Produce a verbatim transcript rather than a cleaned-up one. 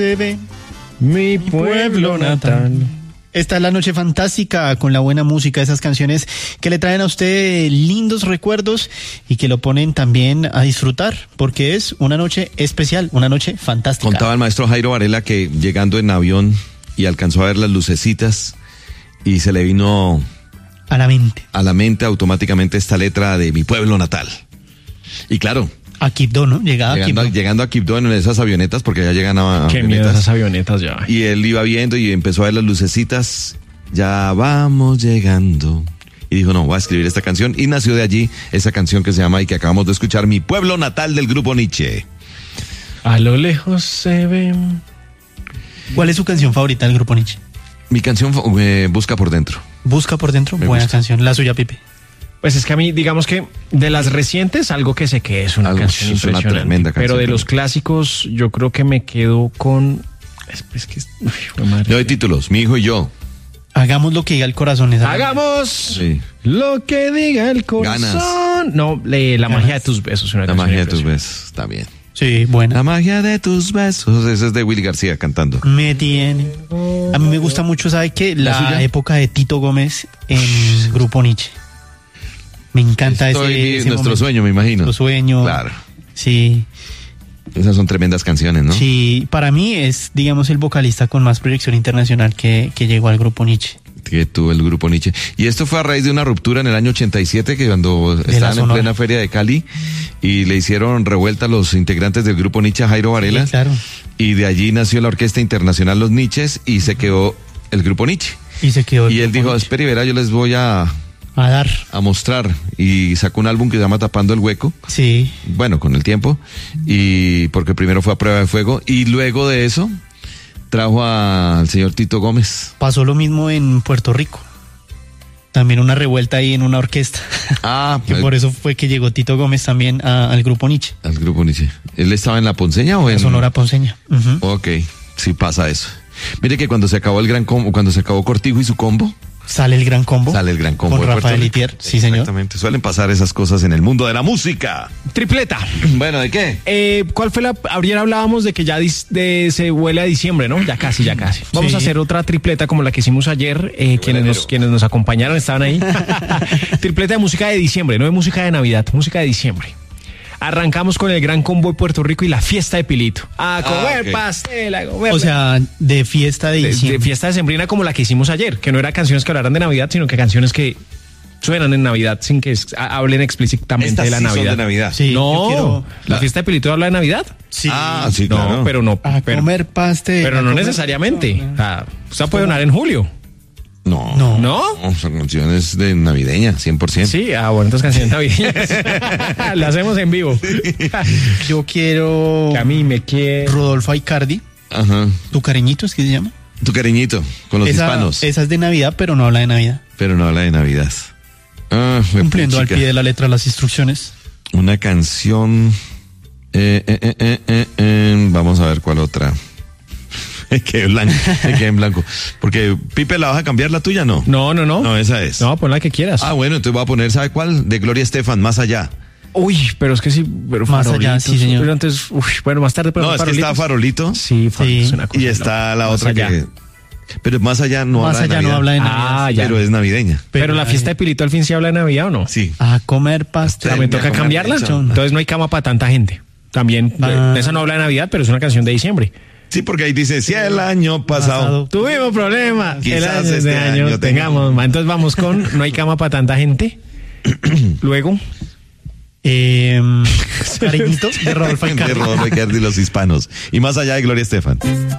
Bebé, mi pueblo natal. Esta es la noche fantástica con la buena música, esas canciones que le traen a usted lindos recuerdos y que lo ponen también a disfrutar, porque es una noche especial, una noche fantástica. Contaba el maestro Jairo Varela que llegando en avión y alcanzó a ver las lucecitas y se le vino a la mente. A la mente automáticamente esta letra de mi pueblo natal. Y claro, a Quibdó, ¿no? Llegaba llegando, a Quibdó. llegando a Quibdó en esas avionetas, porque ya llegan a Qué miedo esas avionetas ya. Y él iba viendo y empezó a ver las lucecitas. Ya vamos llegando. Y dijo, no, voy a escribir esta canción. Y nació de allí esa canción que se llama y que acabamos de escuchar, Mi pueblo natal, del grupo Nietzsche. A lo lejos se ve. ¿Cuál es su canción favorita del grupo Nietzsche? Mi canción eh, Busca por dentro. Busca por dentro, Me buena gusta. canción. La suya, Pipe. Pues es que a mí, digamos que de las recientes, algo que sé que es una Algo, canción es una impresionante. tremenda canción Pero de también. los clásicos, yo creo que me quedo con. Es, es que. Uy, fue madre. Le doy títulos, Mi hijo y yo. Hagamos lo que diga el corazón. Esa Hagamos Sí. lo que diga el corazón. Ganas. No, le- la Ganas. magia de tus besos. Una La canción magia de tus impresionante. besos, está bien. Sí, buena. La magia de tus besos, ese es de Willy García cantando. Me tiene. A mí me gusta mucho, ¿sabe qué? La, suya? época de Tito Gómez en Grupo Nietzsche. Me encanta Estoy, ese, ese nuestro momento. sueño, me imagino. Nuestro sueño. Claro. Sí, Esas son tremendas canciones, ¿no? sí. Para mí es, digamos, el vocalista con más proyección internacional que, que llegó al Grupo Nietzsche. Que tuvo el grupo Nietzsche. Y esto fue a raíz de una ruptura en el año ochenta y siete, que cuando la estaban en Sonora. plena feria de Cali y le hicieron revuelta a los integrantes del grupo Nietzsche a Jairo Varela. Sí, claro. Y de allí nació la Orquesta Internacional Los Nietzsches y se quedó el grupo Nietzsche. Y se quedó. el Y él Grupo dijo, Nietzsche. espera y verá, yo les voy a, A dar. a mostrar. Y sacó un álbum que se llama Tapando el Hueco. Sí. Bueno, con el tiempo. Y porque primero fue a Prueba de Fuego. Y luego de eso trajo a- al señor Tito Gómez. Pasó lo mismo en Puerto Rico. También una revuelta ahí en una orquesta. Ah, Que por eso fue que llegó Tito Gómez también a- al Grupo Nietzsche. al grupo Nietzsche. ¿Él estaba en La Ponceña o en...? La Sonora Ponceña. Ujú. Ok, sí pasa eso. Mire que cuando se acabó el gran combo, cuando se acabó Cortijo y su combo, Sale el Gran Combo. sale el gran combo Con de Puerto Rafael Rico. Itier. Sí, señor. Exactamente, suelen pasar esas cosas en el mundo de la música. Tripleta. Bueno, ¿de qué? Eh, ¿Cuál fue la? Ayer hablábamos de que ya dis- de- se huele a diciembre, ¿no? Ya casi, ya casi. Vamos Sí. a hacer otra tripleta como la que hicimos ayer. Eh, quienes, nos, enero. quienes nos acompañaron estaban ahí. Tripleta de música de diciembre, no de música de Navidad, música de diciembre. Arrancamos con el Gran Combo de Puerto Rico y la fiesta de Pilito. A comer ok. pastel, a comer. O sea, de fiesta de de, diciembre. de fiesta decembrina como la que hicimos ayer, que no eran canciones que hablaran de Navidad, sino que canciones que suenan en Navidad sin que es- a- hablen explícitamente Estas de la sí son Navidad. de Navidad. Sí, no, yo quiero la fiesta de Pilito habla de Navidad. Sí. Ah, sí, No, claro. pero no. A pero, comer pastel. pero a no comer- necesariamente. O sea, usted puede donar en julio. No. No. ¿No? No, son canciones de navideña, cien por ciento. Sí, ah, bueno, entonces canciones navideñas. La hacemos en vivo. Yo quiero Que a mí me quiere. Rodolfo Aicardi. Ajá. ¿Tu cariñito es que se llama? Tu cariñito, con los esa, hispanos. esa es de Navidad, pero no habla de Navidad. Pero no habla de Navidad. Ah, fue Cumpliendo al puchica. pie de la letra las instrucciones. Una canción. eh, eh, eh, eh, eh, eh, vamos a ver cuál otra. Me quedé en blanco. Me quedé en blanco. Porque, Pipe, ¿la vas a cambiar la tuya? No. No, no, no. No, esa es. No, pon la que quieras. Ah, bueno, entonces voy a poner, ¿sabe cuál? De Gloria Estefan, Más Allá. Uy, pero es que sí, pero Más allá, farolitos. sí, señor. Pero antes, uy, bueno, más tarde, pero No, es que está Farolito. Sí, farolitos, Sí. una cosa Y de está loco. la Más otra allá. que. Pero Más Allá no Más habla de allá no Navidad. habla de Navidad. Ah, ya. Pero es navideña. Pero la fiesta de Pilito al fin sí habla de Navidad, ¿o no? Sí. A comer pastel. También Tenga toca comer cambiarla. lechón. Entonces no hay cama para tanta gente. También, Ah. eh, esa no habla de Navidad, pero es una canción de diciembre. Sí, porque ahí dice, si el año pasado. Pasado. Tuvimos problemas. Quizás el año, este este año, año tengamos más. Entonces vamos con No hay cama para tanta gente. Luego, Eh, cariñito de Rodolfo De Aicardi. Rodolfo Aicardi y los hispanos. Y Más Allá de Gloria Estefan.